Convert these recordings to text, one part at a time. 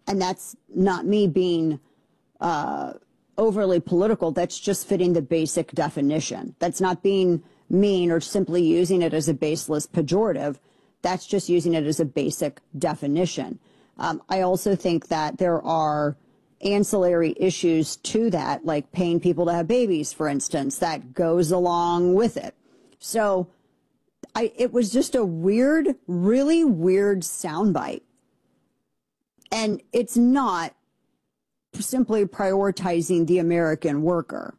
And that's not me being overly political. That's just fitting the basic definition. That's not being mean or simply using it as a baseless pejorative. That's just using it as a basic definition. I also think that there are ancillary issues to that, like paying people to have babies, for instance, that goes along with it. So it was just a weird, really weird soundbite. And it's not simply prioritizing the American worker.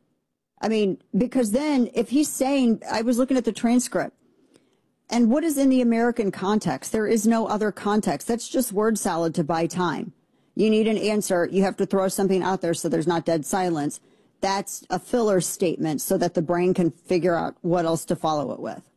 I mean, because then if he's saying, I was looking at the transcript, and what is in the American context? There is no other context. That's just word salad to buy time. You need an answer. You have to throw something out there so there's not dead silence. That's a filler statement so that the brain can figure out what else to follow it with.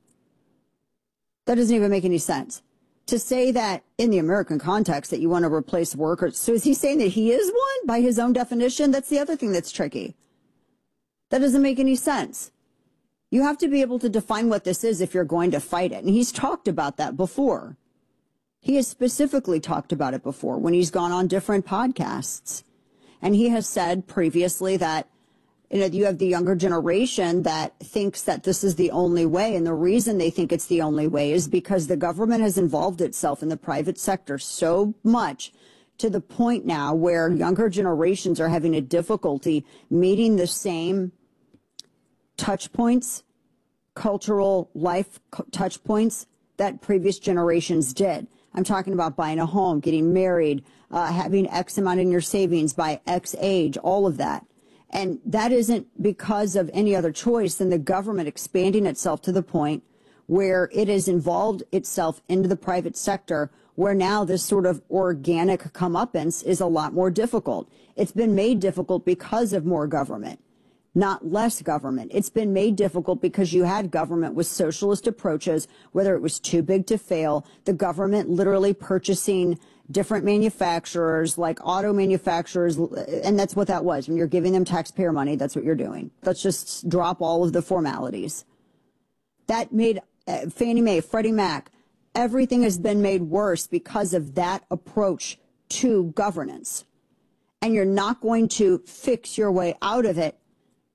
That doesn't even make any sense. To say that in the American context that you want to replace workers. So is he saying that he is one by his own definition? That's the other thing that's tricky. That doesn't make any sense. You have to be able to define what this is if you're going to fight it. And he's talked about that before. He has specifically talked about it before when he's gone on different podcasts. And he has said previously that, you know, you have the younger generation that thinks that this is the only way. And the reason they think it's the only way is because the government has involved itself in the private sector so much to the point now where younger generations are having a difficulty meeting the same touch points, cultural life touch points that previous generations did. I'm talking about buying a home, getting married, having X amount in your savings by X age, all of that. And that isn't because of any other choice than the government expanding itself to the point where it has involved itself into the private sector, where now this sort of organic comeuppance is a lot more difficult. It's been made difficult because of more government, not less government. It's been made difficult because you had government with socialist approaches, whether it was too big to fail, the government literally purchasing different manufacturers like auto manufacturers. And that's what that was. When you're giving them taxpayer money, that's what you're doing. Let's just drop all of the formalities. That made Fannie Mae, Freddie Mac, everything has been made worse because of that approach to governance. And you're not going to fix your way out of it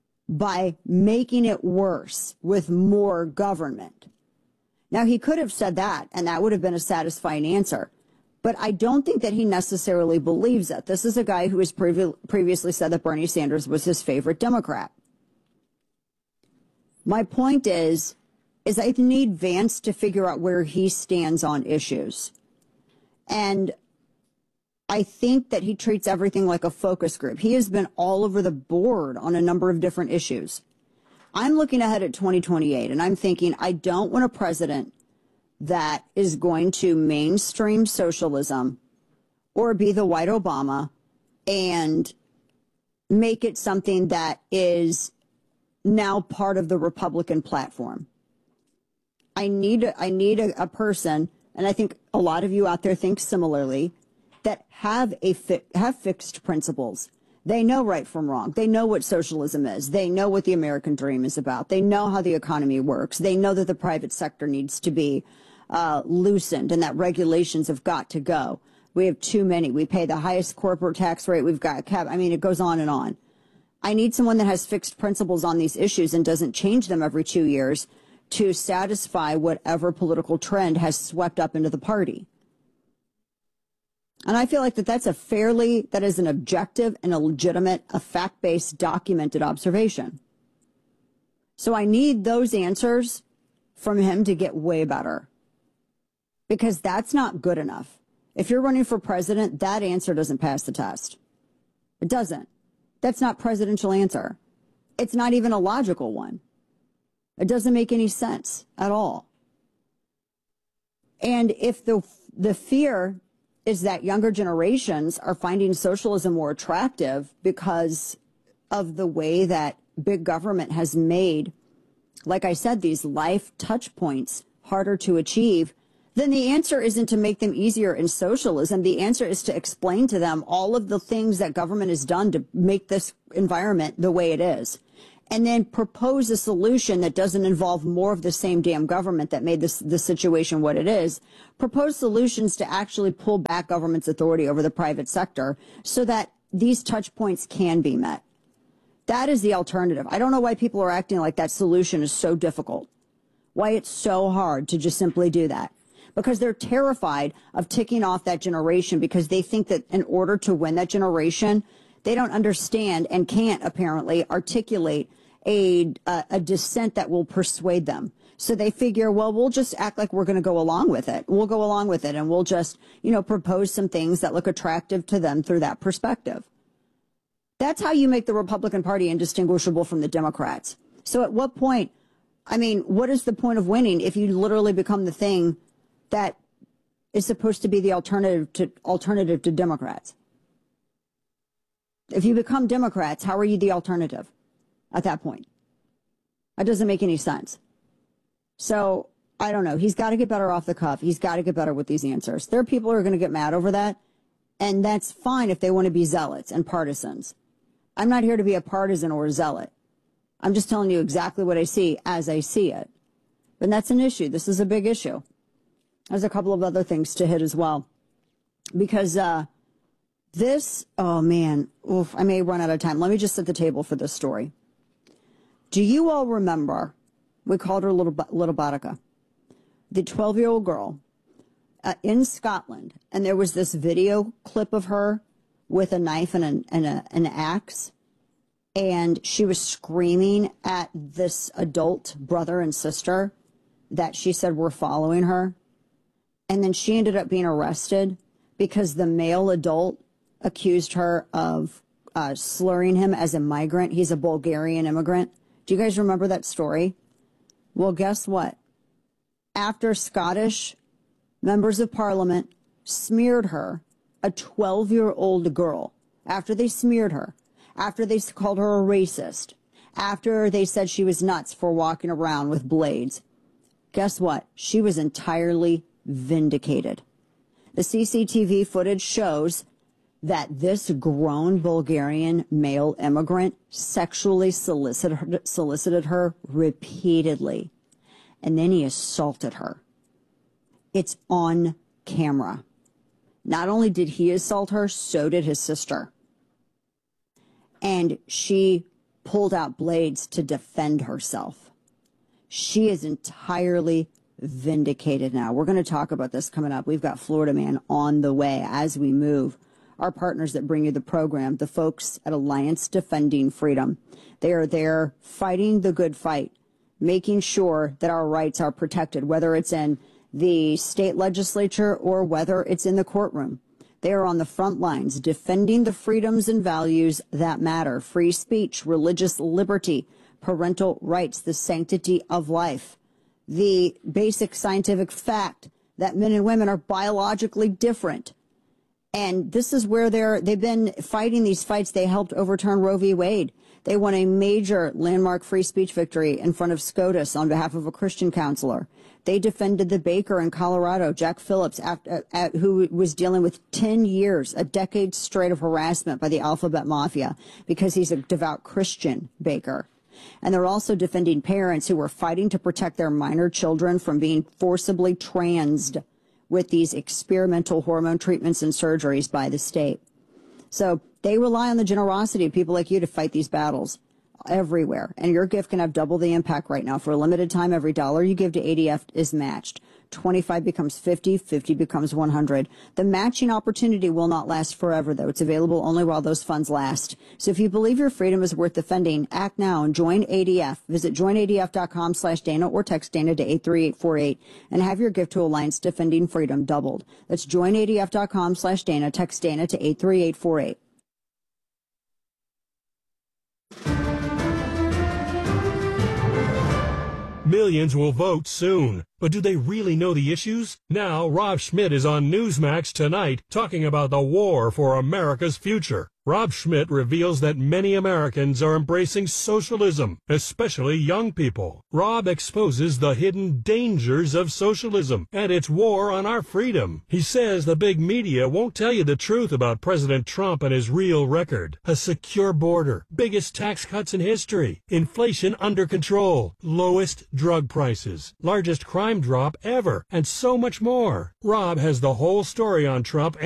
by making it worse with more government. Now, he could have said that, and that would have been a satisfying answer. But I don't think that he necessarily believes it. This is a guy who has previously said that Bernie Sanders was his favorite Democrat. My point is I need Vance to figure out where he stands on issues. And I think that he treats everything like a focus group. He has been all over the board on a number of different issues. I'm looking ahead at 2028, and I'm thinking I don't want a president that is going to mainstream socialism or be the white Obama and make it something that is now part of the Republican platform. I need a person, and I think a lot of you out there think similarly, that have fixed principles. They know right from wrong. They know what socialism is. They know what the American dream is about. They know how the economy works. They know that the private sector needs to be loosened and that regulations have got to go. We have too many. We pay the highest corporate tax rate. We've got cap. I mean, it goes on and on. I need someone that has fixed principles on these issues and doesn't change them every 2 years to satisfy whatever political trend has swept up into the party. And I feel like that is an objective and a legitimate, a fact-based, documented observation. So I need those answers from him to get way better. Because that's not good enough. If you're running for president, that answer doesn't pass the test. It doesn't. That's not presidential answer. It's not even a logical one. It doesn't make any sense at all. And if the fear is that younger generations are finding socialism more attractive because of the way that big government has made, like I said, these life touch points harder to achieve, then the answer isn't to make them easier in socialism. The answer is to explain to them all of the things that government has done to make this environment the way it is. and then propose a solution that doesn't involve more of the same damn government that made the situation what it is. Propose solutions to actually pull back government's authority over the private sector so that these touch points can be met. That is the alternative. I don't know why people are acting like that solution is so difficult, why it's so hard to just simply do that. Because they're terrified of ticking off that generation, because they think that in order to win that generation, they don't understand and can't apparently articulate a dissent that will persuade them. So they figure, well, we'll just act like we're going to go along with it. We'll go along with it, and we'll just, propose some things that look attractive to them through that perspective. That's how you make the Republican Party indistinguishable from the Democrats. So at what point, what is the point of winning if you literally become the thing that is supposed to be the alternative to Democrats? If you become Democrats, how are you the alternative at that point? That doesn't make any sense. So I don't know. He's got to get better off the cuff. He's got to get better with these answers. There are people who are going to get mad over that, and that's fine if they want to be zealots and partisans. I'm not here to be a partisan or a zealot. I'm just telling you exactly what I see as I see it. But that's an issue. This is a big issue. There's a couple of other things to hit as well. Because oh man, oof, I may run out of time. Let me just set the table for this story. Do you all remember, we called her Little Boudica, the 12-year-old girl in Scotland, and there was this video clip of her with a knife and an axe, and she was screaming at this adult brother and sister that she said were following her, and then she ended up being arrested because the male adult accused her of slurring him as a migrant. He's a Bulgarian immigrant. Do you guys remember that story? Well, guess what? After Scottish members of parliament smeared her, a 12-year-old girl, after they smeared her, after they called her a racist, after they said she was nuts for walking around with blades, guess what? She was entirely vindicated. The CCTV footage shows that this grown Bulgarian male immigrant sexually solicited her repeatedly, and then he assaulted her. It's on camera. Not only did he assault her, so did his sister. And she pulled out blades to defend herself. She is entirely vindicated now. We're going to talk about this coming up. We've got Florida Man on the way as we move. Our partners that bring you the program, the folks at Alliance Defending Freedom, they are there fighting the good fight, making sure that our rights are protected, whether it's in the state legislature or whether it's in the courtroom. They are on the front lines defending the freedoms and values that matter: free speech, religious liberty, parental rights, the sanctity of life, the basic scientific fact that men and women are biologically different. And this is where they've been fighting these fights. They helped overturn Roe v. Wade. They won a major landmark free speech victory in front of SCOTUS on behalf of a Christian counselor. They defended the baker in Colorado, Jack Phillips, who was dealing with 10 years, a decade straight of harassment by the Alphabet Mafia because he's a devout Christian baker. And they're also defending parents who were fighting to protect their minor children from being forcibly transed with these experimental hormone treatments and surgeries by the state. So they rely on the generosity of people like you to fight these battles everywhere. And your gift can have double the impact right now. For a limited time, every dollar you give to ADF is matched. 25 becomes 50, 50 becomes 100. The matching opportunity will not last forever, though. It's available only while those funds last. So if you believe your freedom is worth defending, act now and join ADF. Visit joinadf.com/Dana or text Dana to 83848 and have your gift to Alliance Defending Freedom doubled. That's joinadf.com/Dana. Text Dana to 83848. Millions will vote soon. But do they really know the issues? Now, Rob Schmidt is on Newsmax tonight talking about the war for America's future. Rob Schmidt reveals that many Americans are embracing socialism, especially young people. Rob exposes the hidden dangers of socialism and its war on our freedom. He says the big media won't tell you the truth about President Trump and his real record. A secure border, biggest tax cuts in history, inflation under control, lowest drug prices, largest crime drop ever, and so much more. Rob has the whole story on Trump